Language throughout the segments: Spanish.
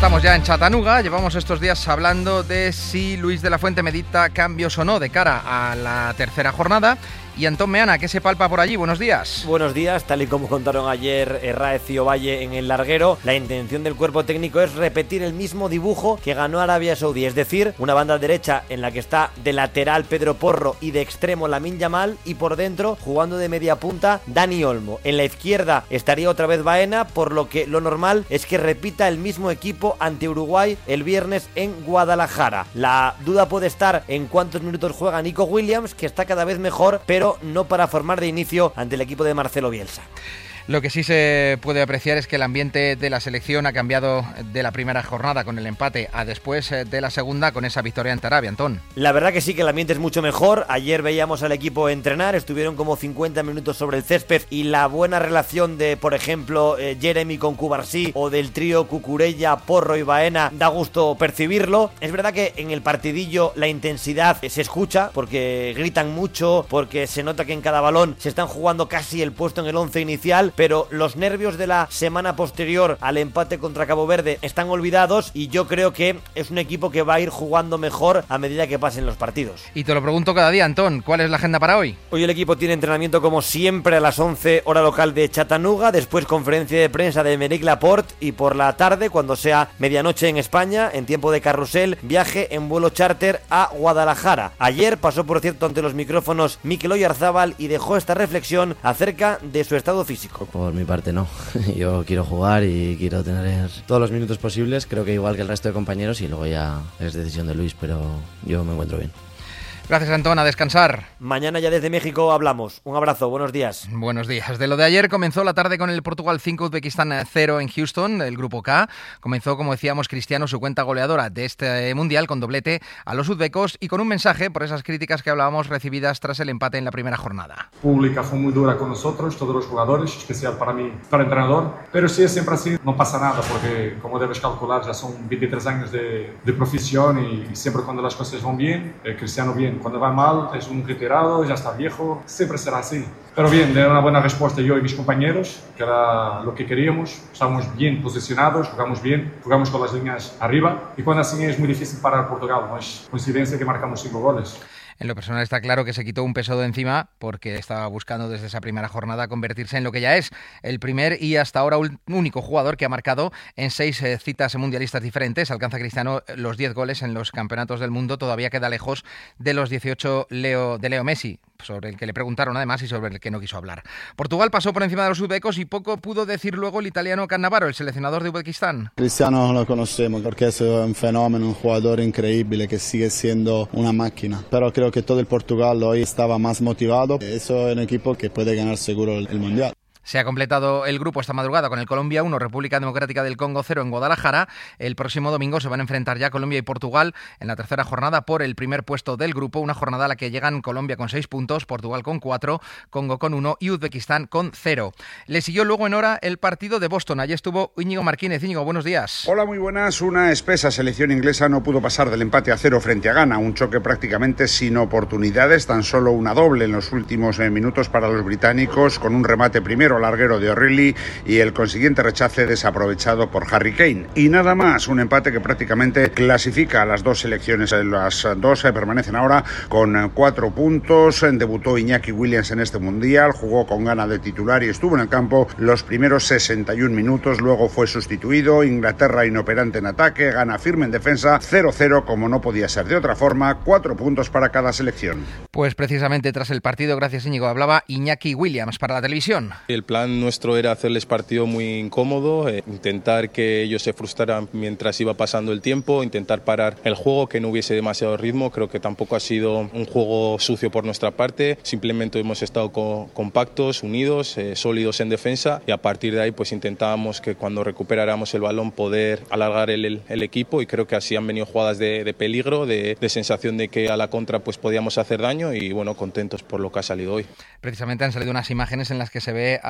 Estamos ya en Chattanooga, llevamos estos días hablando de si Luis de la Fuente medita cambios o no de cara a la tercera jornada. Y Antón Meana, ¿qué se palpa por allí? Buenos días. Buenos días, tal y como contaron ayer Herráez y Ovalle en el larguero, la intención del cuerpo técnico es repetir el mismo dibujo que ganó Arabia Saudí, es decir, una banda derecha en la que está de lateral Pedro Porro y de extremo Lamine Yamal, y por dentro, jugando de media punta, Dani Olmo. En la izquierda estaría otra vez Baena, por lo que lo normal es que repita el mismo equipo ante Uruguay el viernes en Guadalajara. La duda puede estar en cuántos minutos juega Nico Williams, que está cada vez mejor, pero no para formar de inicio ante el equipo de Marcelo Bielsa. Lo que sí se puede apreciar es que el ambiente de la selección ha cambiado de la primera jornada con el empate a después de la segunda con esa victoria ante Arabia, Antón. La verdad que sí, que el ambiente es mucho mejor. Ayer veíamos al equipo entrenar, estuvieron como 50 minutos sobre el césped, y la buena relación de, por ejemplo, Jeremy con Cubarsí o del trío Cucurella, Porro y Baena da gusto percibirlo. Es verdad que en el partidillo la intensidad se escucha porque gritan mucho, porque se nota que en cada balón se están jugando casi el puesto en el 11 inicial, pero los nervios de la semana posterior al empate contra Cabo Verde están olvidados, y yo creo que es un equipo que va a ir jugando mejor a medida que pasen los partidos. Y te lo pregunto cada día, Antón, ¿cuál es la agenda para hoy? Hoy el equipo tiene entrenamiento como siempre a las 11 hora local de Chattanooga, después conferencia de prensa de Aymeric Laporte, y por la tarde, cuando sea medianoche en España, en tiempo de carrusel, viaje en vuelo charter a Guadalajara. Ayer pasó, por cierto, ante los micrófonos Mikel Oyarzábal y dejó esta reflexión acerca de su estado físico. Por mi parte no, yo quiero jugar y quiero tener todos los minutos posibles, creo que igual que el resto de compañeros, y luego ya es decisión de Luis, pero yo me encuentro bien. Gracias, Antón, a descansar. Mañana ya desde México hablamos. Un abrazo, buenos días. Buenos días. De lo de ayer comenzó la tarde con el Portugal 5, Uzbekistán 0 en Houston, el grupo K. Comenzó, como decíamos, Cristiano su cuenta goleadora de este Mundial con doblete a los uzbecos y con un mensaje por esas críticas que hablábamos recibidas tras el empate en la primera jornada. Pública fue muy dura con nosotros, todos los jugadores, especial para mí, para el entrenador. Pero si es siempre así, no pasa nada, porque como debes calcular, ya son 23 años de profesión, y siempre cuando las cosas van bien, Cristiano bien. Cuando va mal es un retirado, ya está viejo, siempre será así. Pero bien, de una buena respuesta yo y mis compañeros, que era lo que queríamos. Estábamos bien posicionados, jugamos bien, jugamos con las líneas arriba, y cuando así es muy difícil parar Portugal, no es coincidencia que marcamos 5 goles. En lo personal está claro que se quitó un peso de encima porque estaba buscando desde esa primera jornada convertirse en lo que ya es el primer y hasta ahora único jugador que ha marcado en 6 citas mundialistas diferentes. Alcanza Cristiano los 10 goles en los campeonatos del mundo, todavía queda lejos de los 18 de Leo Messi, sobre el que le preguntaron además y sobre el que no quiso hablar. Portugal pasó por encima de los uzbecos y poco pudo decir luego el italiano Cannavaro, el seleccionador de Uzbekistán. Cristiano lo conocemos porque es un fenómeno, un jugador increíble que sigue siendo una máquina, pero creo que todo el Portugal hoy estaba más motivado. Eso es un equipo que puede ganar seguro el Mundial. Se ha completado el grupo esta madrugada con el Colombia 1, República Democrática del Congo 0 en Guadalajara. El próximo domingo se van a enfrentar ya Colombia y Portugal en la tercera jornada por el primer puesto del grupo, una jornada a la que llegan Colombia con 6 puntos, Portugal con 4, Congo con 1 y Uzbekistán con 0. Le siguió luego en hora el partido de Boston. Allí estuvo Íñigo Martínez. Íñigo, buenos días. Hola, muy buenas. Una espesa selección inglesa no pudo pasar del empate a 0 frente a Ghana, un choque prácticamente sin oportunidades, tan solo una doble en los últimos minutos para los británicos, con un remate primero larguero de O'Reilly y el consiguiente rechace desaprovechado por Harry Kane. Y nada más, un empate que prácticamente clasifica a las dos selecciones. Las dos permanecen ahora con 4 puntos. Debutó Iñaki Williams en este Mundial, jugó con Ghana de titular y estuvo en el campo los primeros 61 minutos, luego fue sustituido. Inglaterra inoperante en ataque, Ghana firme en defensa, 0-0 como no podía ser de otra forma, 4 puntos para cada selección. Pues precisamente tras el partido, gracias Íñigo, hablaba Iñaki Williams para la televisión. El plan nuestro era hacerles partido muy incómodo, intentar que ellos se frustraran mientras iba pasando el tiempo, intentar parar el juego, que no hubiese demasiado ritmo. Creo que tampoco ha sido un juego sucio por nuestra parte, simplemente hemos estado compactos, unidos, sólidos en defensa, y a partir de ahí pues intentábamos que cuando recuperáramos el balón poder alargar el equipo, y creo que así han venido jugadas de peligro, de sensación de que a la contra pues podíamos hacer daño, y bueno, contentos por lo que ha salido hoy. Precisamente han salido unas imágenes en las que se ve a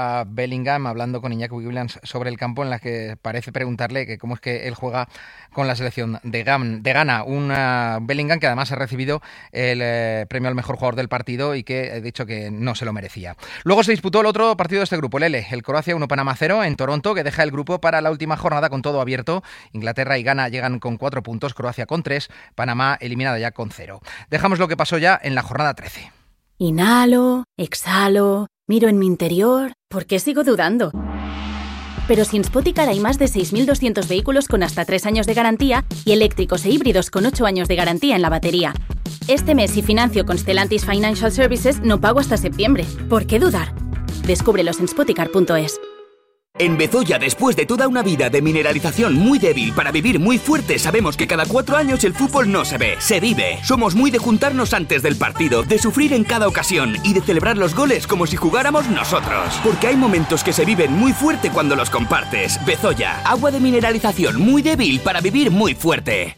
a Bellingham hablando con Iñaki Williams sobre el campo, en la que parece preguntarle que cómo es que él juega con la selección de Ghana. Un Bellingham que además ha recibido el premio al mejor jugador del partido y que he dicho que no se lo merecía. Luego se disputó el otro partido de este grupo, el L, el Croacia 1 Panamá 0 en Toronto, que deja el grupo para la última jornada con todo abierto. Inglaterra y Ghana llegan con 4 puntos, Croacia con 3, Panamá eliminada ya con 0. Dejamos lo que pasó ya en la jornada 13. Inhalo, exhalo, miro en mi interior. ¿Por qué sigo dudando? Pero si en Spoticar hay más de 6.200 vehículos con hasta 3 años de garantía y eléctricos e híbridos con 8 años de garantía en la batería. Este mes, si financio con Stellantis Financial Services, no pago hasta septiembre. ¿Por qué dudar? Descúbrelos en spoticar.es. En Bezoya, después de toda una vida de mineralización muy débil para vivir muy fuerte, sabemos que cada 4 años el fútbol no se ve, se vive. Somos muy de juntarnos antes del partido, de sufrir en cada ocasión y de celebrar los goles como si jugáramos nosotros. Porque hay momentos que se viven muy fuerte cuando los compartes. Bezoya, agua de mineralización muy débil para vivir muy fuerte.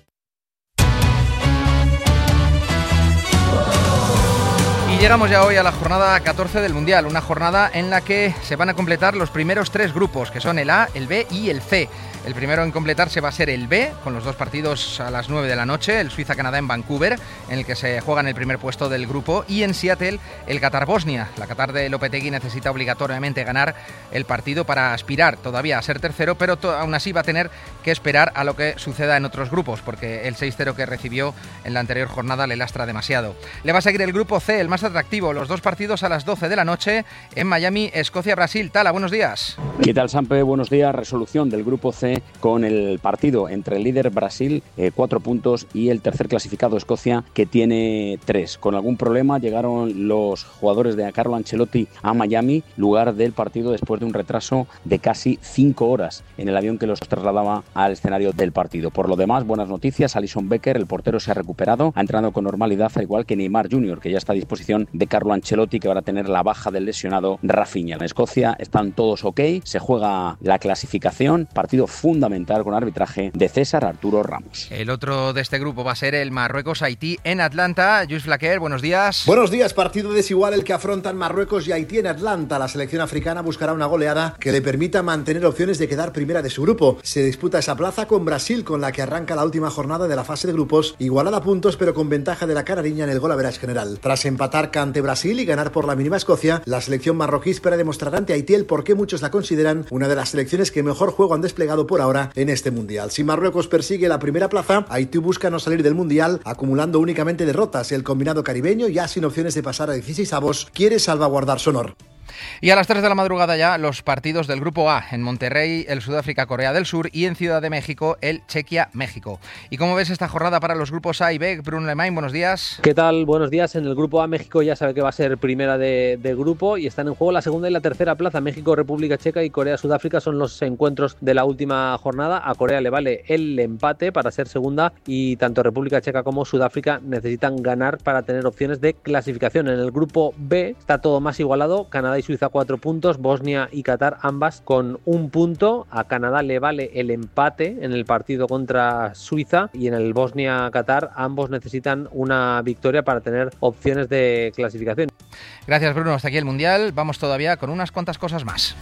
Y llegamos ya hoy a la jornada 14 del Mundial, una jornada en la que se van a completar los primeros 3 grupos, que son el A, el B y el C. El primero en completarse va a ser el B, con los 2 partidos a las 9 de la noche, el Suiza-Canadá en Vancouver, en el que se juega en el primer puesto del grupo, y en Seattle el Qatar-Bosnia. La Qatar de Lopetegui necesita obligatoriamente ganar el partido para aspirar todavía a ser tercero, pero aún así va a tener que esperar a lo que suceda en otros grupos, porque el 6-0 que recibió en la anterior jornada le lastra demasiado. Le va a seguir el grupo C, el más atractivo, los 2 partidos a las 12 de la noche en Miami, Escocia-Brasil. Tala, buenos días. ¿Qué tal, Sampe? Buenos días. Resolución del grupo C con el partido entre el líder Brasil, 4 puntos, y el tercer clasificado Escocia, que tiene 3. Con algún problema llegaron los jugadores de Carlo Ancelotti a Miami, lugar del partido, después de un retraso de casi 5 horas en el avión que los trasladaba al escenario del partido. Por lo demás, buenas noticias. Alisson Becker, el portero, se ha recuperado, ha entrenado con normalidad, al igual que Neymar Jr., que ya está a disposición de Carlo Ancelotti, que van a tener la baja del lesionado Rafinha. En Escocia están todos ok, se juega la clasificación, partido fundamental con arbitraje de César Arturo Ramos. El otro de este grupo va a ser el Marruecos-Haití en Atlanta. Luis Flaquer, buenos días. Buenos días, partido desigual el que afrontan Marruecos y Haití en Atlanta. La selección africana buscará una goleada que le permita mantener opciones de quedar primera de su grupo. Se disputa esa plaza con Brasil, con la que arranca la última jornada de la fase de grupos, igualada a puntos pero con ventaja de la canariña en el goal-average general. Tras empatar ante Brasil y ganar por la mínima Escocia, la selección marroquí espera demostrar ante Haití el por qué muchos la consideran una de las selecciones que mejor juego han desplegado por ahora en este Mundial. Si Marruecos persigue la primera plaza, Haití busca no salir del Mundial acumulando únicamente derrotas. El combinado caribeño, ya sin opciones de pasar a 16avos, quiere salvaguardar su honor. Y a las 3 de la madrugada ya los partidos del Grupo A. En Monterrey, el Sudáfrica-Corea del Sur, y en Ciudad de México, el Chequia-México. ¿Y cómo ves esta jornada para los grupos A y B? Bruno Lemain, buenos días. ¿Qué tal? Buenos días. En el Grupo A, México ya sabe que va a ser primera de grupo y están en juego la segunda y la tercera plaza. México, República Checa y Corea-Sudáfrica son los encuentros de la última jornada. A Corea le vale el empate para ser segunda y tanto República Checa como Sudáfrica necesitan ganar para tener opciones de clasificación. En el Grupo B está todo más igualado. Canadá y Suiza 4 puntos, Bosnia y Qatar ambas con 1 punto. A Canadá le vale el empate en el partido contra Suiza y en el Bosnia-Qatar ambos necesitan una victoria para tener opciones de clasificación. Gracias, Bruno. Hasta aquí el Mundial. Vamos todavía con unas cuantas cosas más.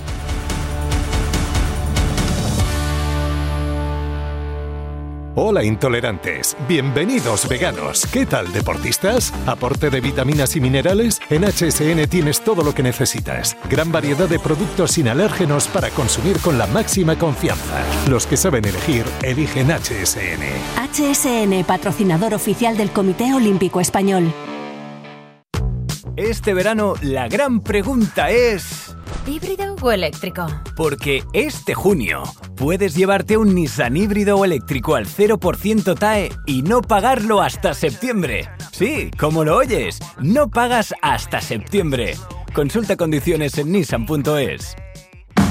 Hola intolerantes, bienvenidos veganos. ¿Qué tal, deportistas? ¿Aporte de vitaminas y minerales? En HSN tienes todo lo que necesitas. Gran variedad de productos sin alérgenos para consumir con la máxima confianza. Los que saben elegir, eligen HSN. HSN, patrocinador oficial del Comité Olímpico Español. Este verano la gran pregunta es... ¿híbrido o eléctrico? Porque este junio puedes llevarte un Nissan híbrido o eléctrico al 0% TAE y no pagarlo hasta septiembre. Sí, como lo oyes, no pagas hasta septiembre. Consulta condiciones en nissan.es.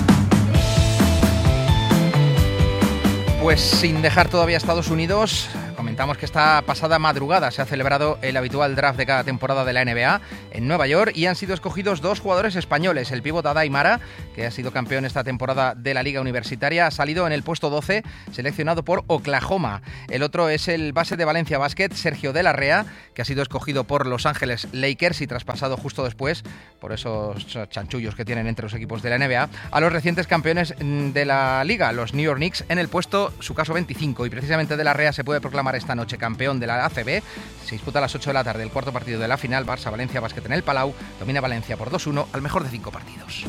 Pues sin dejar todavía Estados Unidos, Comentamos que esta pasada madrugada se ha celebrado el habitual draft de cada temporada de la NBA en Nueva York y han sido escogidos 2 jugadores españoles. El pívot Adai Mara, que ha sido campeón esta temporada de la Liga Universitaria, ha salido en el puesto 12, seleccionado por Oklahoma. El otro es el base de Valencia Basket, Sergio de la Rea, que ha sido escogido por Los Ángeles Lakers y traspasado justo después, por esos chanchullos que tienen entre los equipos de la NBA, a los recientes campeones de la Liga, los New York Knicks, en el puesto, su caso, 25. Y precisamente de la Rea se puede proclamar esta noche campeón de la ACB. Se disputa a las 8 de la tarde el cuarto partido de la final. Barça-Valencia Basket en el Palau. Domina Valencia por 2-1 al mejor de 5 partidos.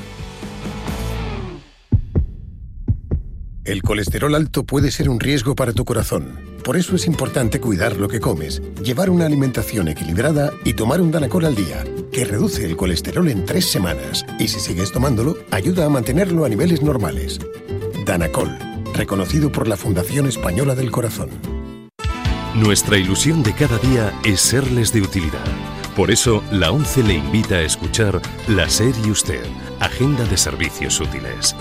El colesterol alto puede ser un riesgo para tu corazón. Por eso es importante cuidar lo que comes, llevar una alimentación equilibrada y tomar un Danacol al día, que reduce el colesterol en 3 semanas. Y si sigues tomándolo, ayuda a mantenerlo a niveles normales. Danacol, reconocido por la Fundación Española del Corazón. Nuestra ilusión de cada día es serles de utilidad. Por eso, la ONCE le invita a escuchar La SER y Usted, Agenda de Servicios Útiles.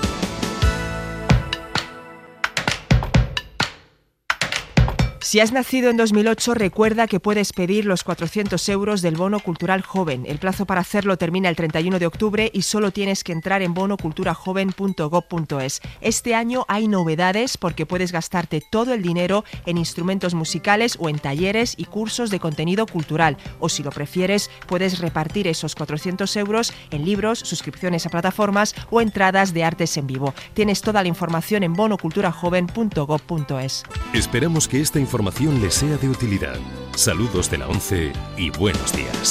Si has nacido en 2008, recuerda que puedes pedir los 400 euros del Bono Cultural Joven. El plazo para hacerlo termina el 31 de octubre y solo tienes que entrar en bonoculturajoven.gov.es. Este año hay novedades porque puedes gastarte todo el dinero en instrumentos musicales o en talleres y cursos de contenido cultural. O si lo prefieres, puedes repartir esos 400 euros en libros, suscripciones a plataformas o entradas de artes en vivo. Tienes toda la información en bonoculturajoven.gov.es. Esperamos que esta información les sea de utilidad. Saludos de la ONCE y buenos días.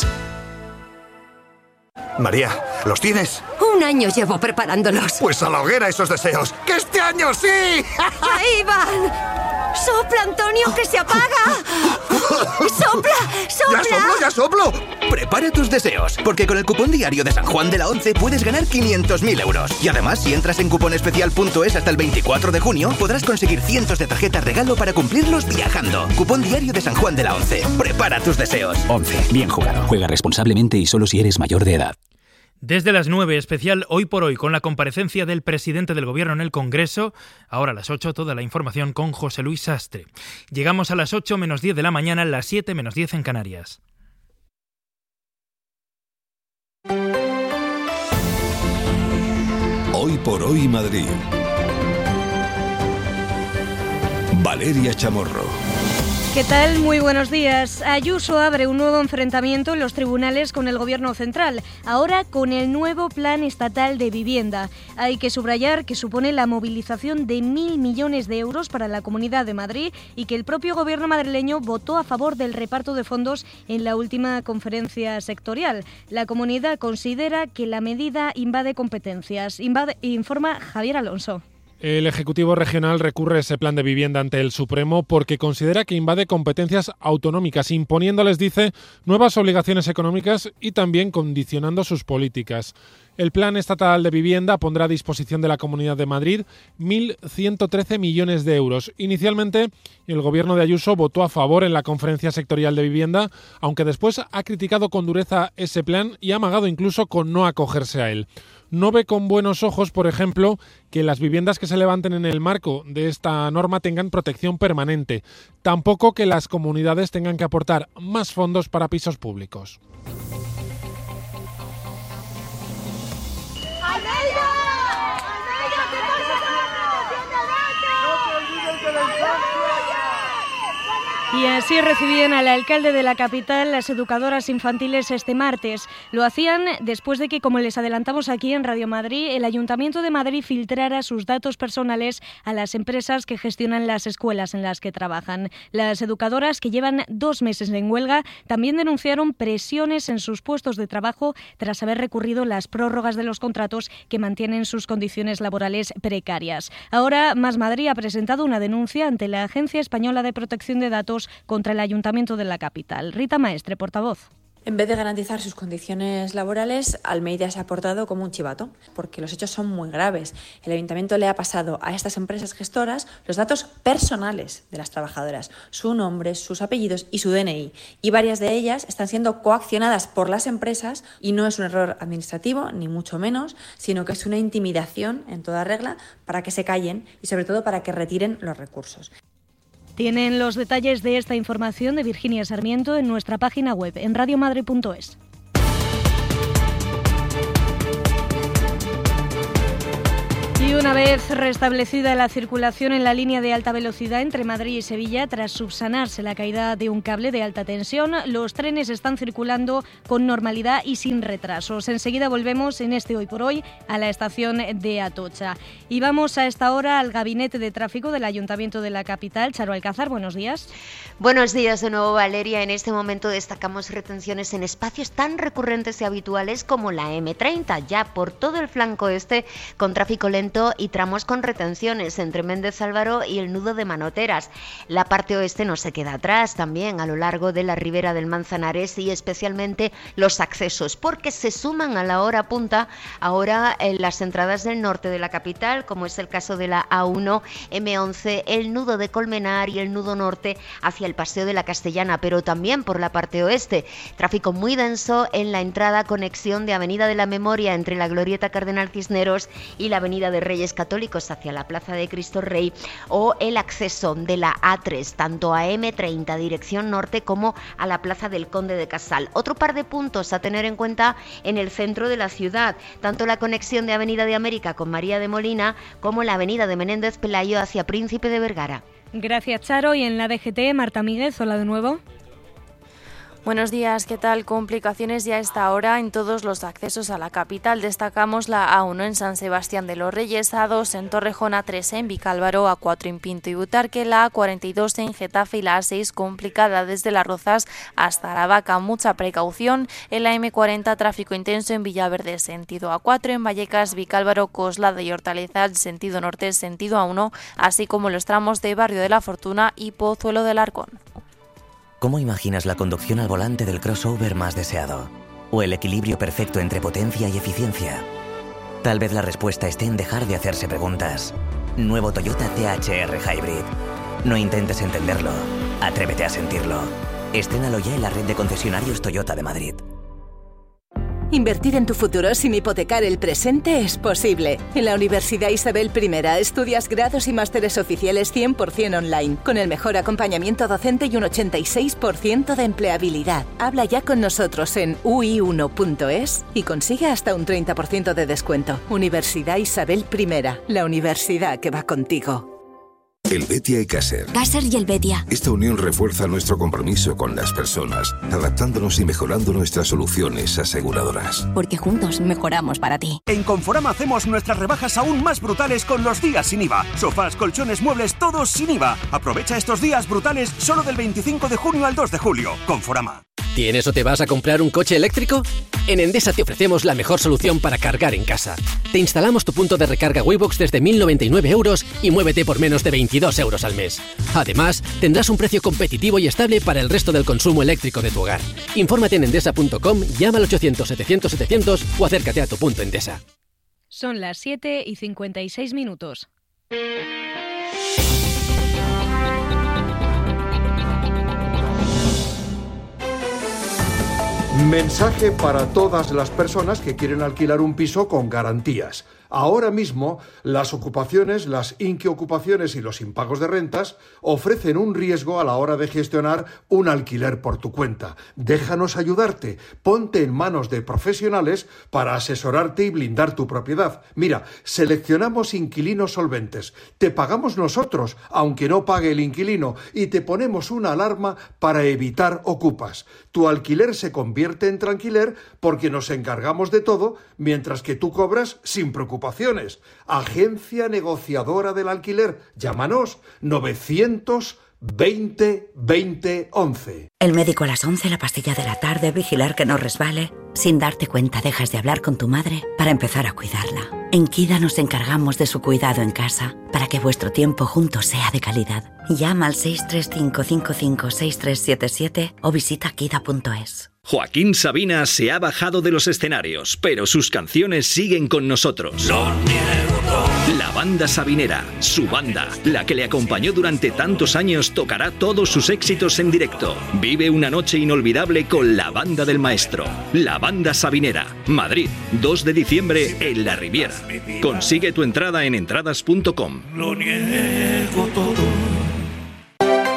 María, ¿los tienes? 1 año llevo preparándolos. Pues a la hoguera esos deseos. ¡Que este año sí! ¡Ahí van! ¡Sopla, Antonio, que se apaga! ¡Sopla, sopla! ¡Ya soplo! Prepara tus deseos, porque con el cupón diario de San Juan de la ONCE puedes ganar 500.000 euros. Y además, si entras en cuponespecial.es hasta el 24 de junio, podrás conseguir cientos de tarjetas regalo para cumplirlos viajando. Cupón diario de San Juan de la ONCE. Prepara tus deseos. ONCE, bien jugado. Juega responsablemente y solo si eres mayor de edad. Desde las 9, especial Hoy por Hoy, con la comparecencia del presidente del Gobierno en el Congreso. Ahora a las 8, toda la información con José Luis Sastre. Llegamos a las 8 menos 10 de la mañana, las 7 menos 10 en Canarias. Hoy por Hoy Madrid. Valeria Chamorro. ¿Qué tal? Muy buenos días. Ayuso abre un nuevo enfrentamiento en los tribunales con el Gobierno central, ahora con el nuevo Plan Estatal de Vivienda. Hay que subrayar que supone la movilización de 1.000 millones de euros para la Comunidad de Madrid y que el propio Gobierno madrileño votó a favor del reparto de fondos en la última conferencia sectorial. La comunidad considera que la medida invade competencias. Informa Javier Alonso. El Ejecutivo Regional recurre ese plan de vivienda ante el Supremo porque considera que invade competencias autonómicas, imponiéndoles, dice, nuevas obligaciones económicas y también condicionando sus políticas. El Plan Estatal de Vivienda pondrá a disposición de la Comunidad de Madrid 1.113 millones de euros. Inicialmente, el Gobierno de Ayuso votó a favor en la Conferencia Sectorial de Vivienda, aunque después ha criticado con dureza ese plan y ha amagado incluso con no acogerse a él. No ve con buenos ojos, por ejemplo, que las viviendas que se levanten en el marco de esta norma tengan protección permanente. Tampoco que las comunidades tengan que aportar más fondos para pisos públicos. Y así recibían al alcalde de la capital las educadoras infantiles este martes. Lo hacían después de que, como les adelantamos aquí en Radio Madrid, el Ayuntamiento de Madrid filtrara sus datos personales a las empresas que gestionan las escuelas en las que trabajan. Las educadoras, que llevan 2 meses en huelga, también denunciaron presiones en sus puestos de trabajo tras haber recurrido las prórrogas de los contratos que mantienen sus condiciones laborales precarias. Ahora, Más Madrid ha presentado una denuncia ante la Agencia Española de Protección de Datos contra el Ayuntamiento de la capital. Rita Maestre, portavoz. En vez de garantizar sus condiciones laborales, Almeida se ha portado como un chivato, porque los hechos son muy graves. El Ayuntamiento le ha pasado a estas empresas gestoras los datos personales de las trabajadoras, su nombre, sus apellidos y su DNI. Y varias de ellas están siendo coaccionadas por las empresas y no es un error administrativo, ni mucho menos, sino que es una intimidación en toda regla para que se callen y sobre todo para que retiren los recursos. Tienen los detalles de esta información de Virginia Sarmiento en nuestra página web en radiomadre.es. Y una vez restablecida la circulación en la línea de alta velocidad entre Madrid y Sevilla, tras subsanarse la caída de un cable de alta tensión, los trenes están circulando con normalidad y sin retrasos. Enseguida volvemos en este Hoy por Hoy a la estación de Atocha. Y vamos a esta hora al Gabinete de Tráfico del Ayuntamiento de la capital. Charo Alcázar, buenos días. Buenos días de nuevo, Valeria. En este momento destacamos retenciones en espacios tan recurrentes y habituales como la M30, ya por todo el flanco este, con tráfico lento y tramos con retenciones entre Méndez Álvaro y el nudo de Manoteras. La parte oeste no se queda atrás, también a lo largo de la ribera del Manzanares y especialmente los accesos, porque se suman a la hora punta ahora en las entradas del norte de la capital, como es el caso de la A1, M11, el nudo de Colmenar y el nudo norte hacia el Paseo de la Castellana, pero también por la parte oeste. Tráfico muy denso en la entrada conexión de Avenida de la Memoria entre la Glorieta Cardenal Cisneros y la Avenida de Reyes Católicos hacia la Plaza de Cristo Rey, o el acceso de la A3 tanto a M30 dirección norte como a la Plaza del Conde de Casal. Otro par de puntos a tener en cuenta en el centro de la ciudad, tanto la conexión de Avenida de América con María de Molina como la Avenida de Menéndez Pelayo hacia Príncipe de Vergara. Gracias, Charo. Y en la DGT, Marta Míguez, hola de nuevo. Buenos días, ¿qué tal? Complicaciones ya a esta hora en todos los accesos a la capital. Destacamos la A1 en San Sebastián de los Reyes, A2 en Torrejón, A3 en Vicálvaro, A4 en Pinto y Butarque, la A42 en Getafe y la A6 complicada desde Las Rozas hasta Aravaca. Mucha precaución. En la M40 tráfico intenso en Villaverde, sentido A4, en Vallecas, Vicálvaro, Coslada y Hortaleza, sentido norte, sentido A1, así como los tramos de Barrio de la Fortuna y Pozuelo del Arcón. ¿Cómo imaginas la conducción al volante del crossover más deseado? ¿O el equilibrio perfecto entre potencia y eficiencia? Tal vez la respuesta esté en dejar de hacerse preguntas. Nuevo Toyota CHR Hybrid. No intentes entenderlo, atrévete a sentirlo. Estrénalo ya en la red de concesionarios Toyota de Madrid. Invertir en tu futuro sin hipotecar el presente es posible. En la Universidad Isabel I estudias grados y másteres oficiales 100% online, con el mejor acompañamiento docente y un 86% de empleabilidad. Habla ya con nosotros en ui1.es y consigue hasta un 30% de descuento. Universidad Isabel I, la universidad que va contigo. Helvetia y Caser. Caser y Helvetia. Esta unión refuerza nuestro compromiso con las personas, adaptándonos y mejorando nuestras soluciones aseguradoras. Porque juntos mejoramos para ti. En Conforama hacemos nuestras rebajas aún más brutales con los días sin IVA. Sofás, colchones, muebles, todos sin IVA. Aprovecha estos días brutales solo del 25 de junio al 2 de julio. Conforama. ¿Tienes o te vas a comprar un coche eléctrico? En Endesa te ofrecemos la mejor solución para cargar en casa. Te instalamos tu punto de recarga Waybox desde 1.099 euros y muévete por menos de 22 euros al mes. Además, tendrás un precio competitivo y estable para el resto del consumo eléctrico de tu hogar. Infórmate en endesa.com, llama al 800-700-700 o acércate a tu punto Endesa. Son las 7:56. Mensaje para todas las personas que quieren alquilar un piso con garantías. Ahora mismo, las ocupaciones, las inquiocupaciones y los impagos de rentas ofrecen un riesgo a la hora de gestionar un alquiler por tu cuenta. Déjanos ayudarte. Ponte en manos de profesionales para asesorarte y blindar tu propiedad. Mira, seleccionamos inquilinos solventes. Te pagamos nosotros, aunque no pague el inquilino, y te ponemos una alarma para evitar ocupas. Tu alquiler se convierte en tranquiler porque nos encargamos de todo, mientras que tú cobras sin preocupaciones. Agencia negociadora del alquiler. Llámanos 920 20 11. El médico a las 11, la pastilla de la tarde, vigilar que no resbale. Sin darte cuenta dejas de hablar con tu madre para empezar a cuidarla. En Kida nos encargamos de su cuidado en casa para que vuestro tiempo juntos sea de calidad. Llama al 635 55 6377 o visita kida.es. Joaquín Sabina se ha bajado de los escenarios, pero sus canciones siguen con nosotros. La banda sabinera, su banda, la que le acompañó durante tantos años, tocará todos sus éxitos en directo. Vive una noche inolvidable con la banda del maestro. La banda sabinera, Madrid, 2 de diciembre en La Riviera. Consigue tu entrada en entradas.com. Lo niego todo.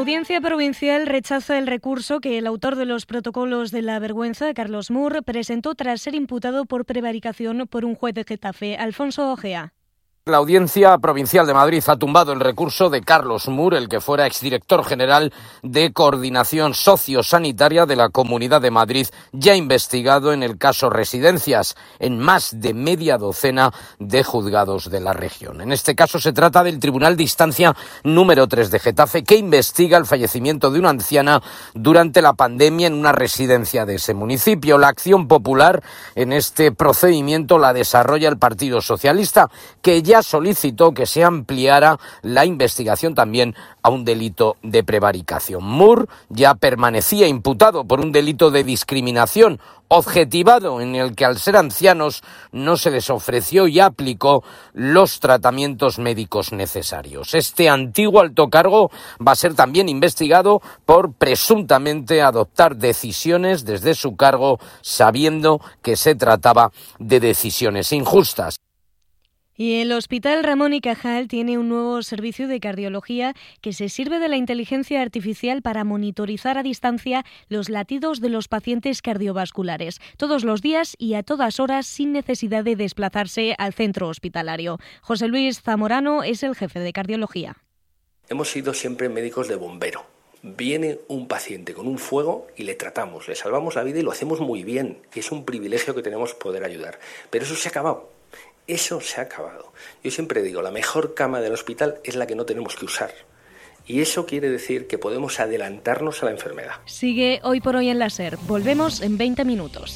Audiencia Provincial rechaza el recurso que el autor de los protocolos de la vergüenza, Carlos Moore, presentó tras ser imputado por prevaricación por un juez de Getafe, Alfonso Ojea. La Audiencia Provincial de Madrid ha tumbado el recurso de Carlos Moore, el que fuera exdirector general de Coordinación Sociosanitaria de la Comunidad de Madrid, ya investigado en el caso Residencias, en más de media docena de juzgados de la región. En este caso se trata del Tribunal de Instancia número 3 de Getafe, que investiga el fallecimiento de una anciana durante la pandemia en una residencia de ese municipio. La acción popular en este procedimiento la desarrolla el Partido Socialista, que ya solicitó que se ampliara la investigación también a un delito de prevaricación. Moore ya permanecía imputado por un delito de discriminación objetivado, en el que al ser ancianos no se les ofreció y aplicó los tratamientos médicos necesarios. Este antiguo alto cargo va a ser también investigado por presuntamente adoptar decisiones desde su cargo sabiendo que se trataba de decisiones injustas. Y el Hospital Ramón y Cajal tiene un nuevo servicio de cardiología que se sirve de la inteligencia artificial para monitorizar a distancia los latidos de los pacientes cardiovasculares, todos los días y a todas horas, sin necesidad de desplazarse al centro hospitalario. José Luis Zamorano es el jefe de cardiología. Hemos sido siempre médicos de bombero. Viene un paciente con un fuego y le tratamos, le salvamos la vida y lo hacemos muy bien. Es un privilegio que tenemos poder ayudar. Pero eso se ha acabado. Eso se ha acabado. Yo siempre digo, la mejor cama del hospital es la que no tenemos que usar. Y eso quiere decir que podemos adelantarnos a la enfermedad. Sigue Hoy por Hoy en la SER. Volvemos en 20 minutos.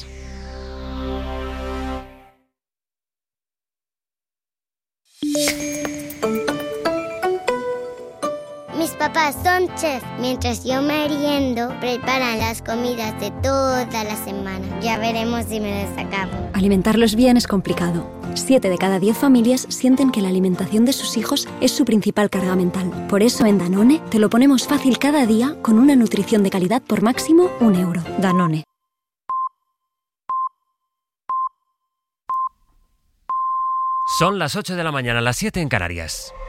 Mis papás son chefs. Mientras yo meriendo, preparan las comidas de toda la semana. Ya veremos si me las acabo. Alimentarlos bien es complicado. 7 de cada 10 familias sienten que la alimentación de sus hijos es su principal carga mental. Por eso en Danone te lo ponemos fácil cada día con una nutrición de calidad por máximo €1. Danone. Son las 8 de la mañana, las 7 en Canarias.